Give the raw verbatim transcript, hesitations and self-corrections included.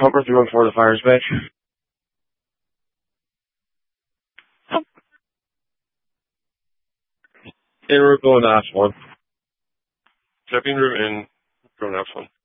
Cobra three one four, the fire dispatch. En route going to Ops one. Checking route in, going to Ops one.